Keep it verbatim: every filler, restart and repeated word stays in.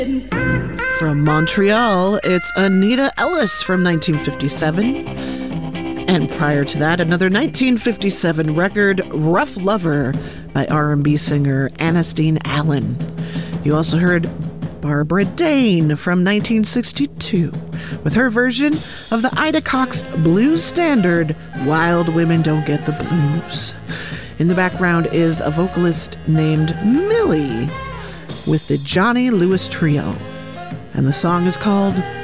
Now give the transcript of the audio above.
From Montreal, it's Anita Ellis from nineteen fifty-seven. And prior to that, another nineteen fifty-seven record, Rough Lover, by R and B singer Ernestine Allen. You also heard Barbara Dane from nineteen sixty-two with her version of the Ida Cox blues standard, Wild Women Don't Get the Blues. In the background is a vocalist named Millie with the Johnny Lewis Trio. And the song is called